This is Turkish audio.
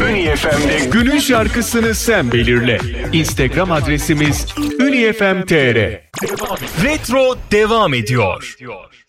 Ünifem'de günün şarkısını sen belirle. Instagram adresimiz unifm.tr. Retro devam ediyor.